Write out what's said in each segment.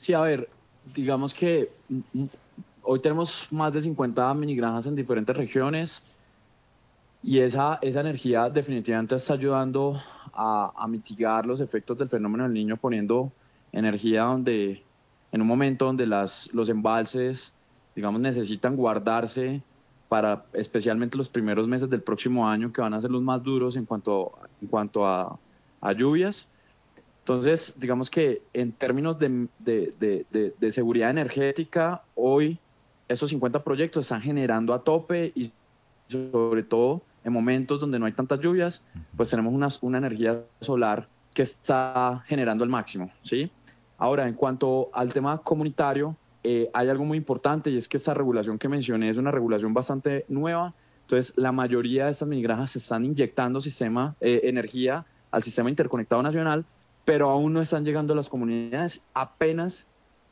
Sí, a ver, digamos que hoy tenemos más de 50 minigranjas en diferentes regiones y esa energía definitivamente está ayudando a mitigar los efectos del fenómeno del Niño, poniendo energía en un momento donde los embalses, digamos, necesitan guardarse para especialmente los primeros meses del próximo año, que van a ser los más duros en cuanto a lluvias. Entonces, digamos que en términos de seguridad energética, hoy esos 50 proyectos están generando a tope y sobre todo en momentos donde no hay tantas lluvias, pues tenemos una energía solar que está generando el máximo, ¿sí? Ahora, en cuanto al tema comunitario, hay algo muy importante y es que esta regulación que mencioné es una regulación bastante nueva. Entonces, la mayoría de estas minigranjas se están inyectando energía al sistema interconectado nacional, pero aún no están llegando a las comunidades. Apenas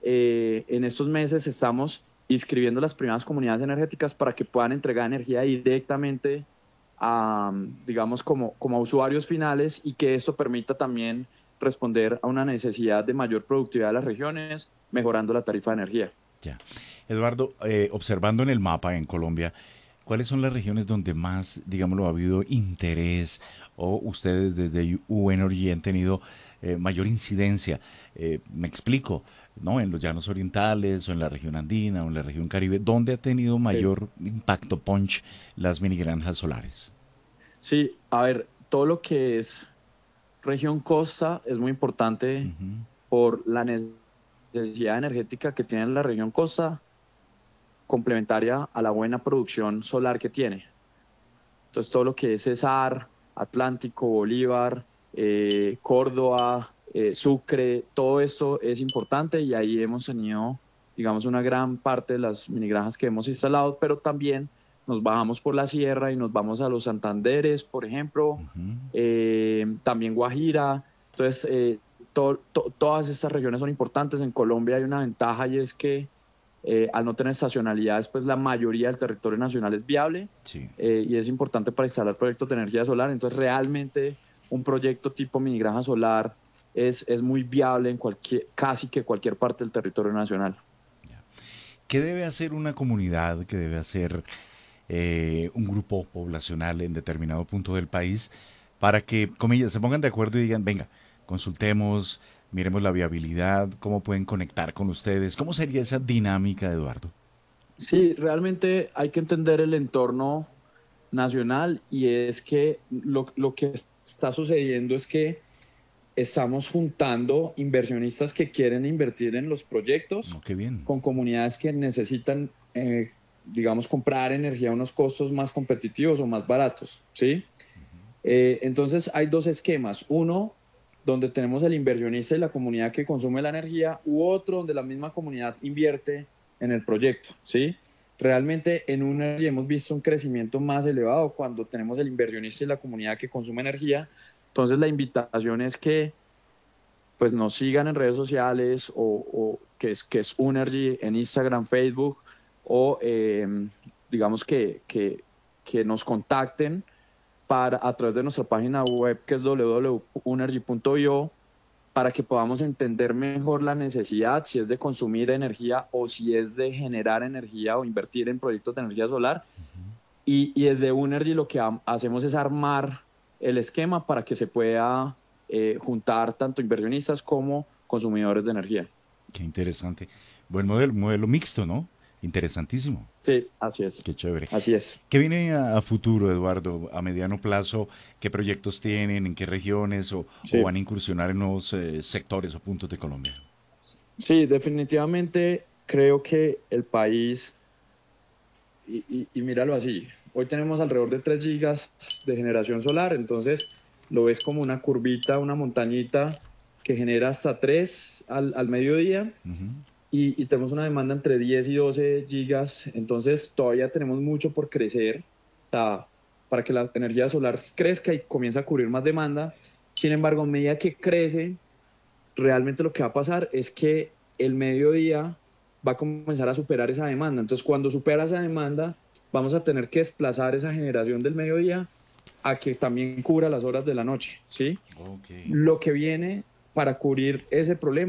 en estos meses estamos inscribiendo las primeras comunidades energéticas para que puedan entregar energía directamente a, digamos, como a usuarios finales y que esto permita también responder a una necesidad de mayor productividad de las regiones, mejorando la tarifa de energía. Ya. Eduardo, observando en el mapa en Colombia, ¿cuáles son las regiones donde más, digámoslo, ha habido interés o ustedes desde UEnergy han tenido mayor incidencia? Me explico, ¿no? En los llanos orientales o en la región andina o en la región caribe, ¿dónde ha tenido Sí. mayor impacto punch las mini granjas solares? Sí, a ver, todo lo que es región costa es muy importante Ujú. por la necesidad energética que tiene la región costa, complementaria a la buena producción solar que tiene. Entonces, todo lo que es Cesar, Atlántico, Bolívar, Córdoba, Sucre, todo esto es importante y ahí hemos tenido, digamos, una gran parte de las minigranjas que hemos instalado, pero también nos bajamos por la sierra y nos vamos a los Santanderes, por ejemplo, también Guajira. Entonces, todas estas regiones son importantes. En Colombia hay una ventaja y es que al no tener estacionalidades, pues la mayoría del territorio nacional es viable Sí. y es importante para instalar proyectos de energía solar. Entonces, realmente un proyecto tipo mini granja solar es muy viable en casi que cualquier parte del territorio nacional. ¿Qué debe hacer una comunidad? ¿Qué debe hacer un grupo poblacional en determinado punto del país para que, comillas, se pongan de acuerdo y digan, venga, consultemos, miremos la viabilidad, cómo pueden conectar con ustedes? ¿Cómo sería esa dinámica, Eduardo? Sí, realmente hay que entender el entorno nacional y es que lo que está sucediendo es que estamos juntando inversionistas que quieren invertir en los No, proyectos qué bien. con comunidades que necesitan, digamos, comprar energía a unos costos más competitivos o más baratos, ¿sí? Entonces hay dos esquemas. Uno, donde tenemos el inversionista y la comunidad que consume la energía, u otro donde la misma comunidad invierte en el proyecto, ¿sí? Realmente en una hemos visto un crecimiento más elevado cuando tenemos el inversionista y la comunidad que consume energía. Entonces la invitación es que pues nos sigan en redes sociales o que es Unergy en Instagram, Facebook o digamos que nos contacten a través de nuestra página web que es www.unergy.io para que podamos entender mejor la necesidad, si es de consumir energía o si es de generar energía o invertir en proyectos de energía solar. Y desde Unergy lo que hacemos es armar el esquema para que se pueda juntar tanto inversionistas como consumidores de energía. Qué interesante. Buen modelo, modelo mixto, ¿no? Interesantísimo. Sí, así es. Qué chévere. Así es. ¿Qué viene a futuro, Eduardo? A mediano plazo, ¿qué proyectos tienen? ¿En qué regiones? ¿O Sí, van a incursionar en nuevos sectores o puntos de Colombia? sí, definitivamente creo que el país, y míralo así, hoy tenemos alrededor de 3 gigas de generación solar, entonces lo ves como una curvita, una montañita que genera hasta 3 al mediodía Ujú. y tenemos una demanda entre 10 y 12 gigas, entonces todavía tenemos mucho por crecer, o sea, para que la energía solar crezca y comience a cubrir más demanda. Sin embargo, a medida que crece, realmente lo que va a pasar es que el mediodía va a comenzar a superar esa demanda. Entonces, cuando supera esa demanda, vamos a tener que desplazar esa generación del mediodía a que también cubra las horas de la noche, ¿sí? Ok. Lo que viene para cubrir ese problema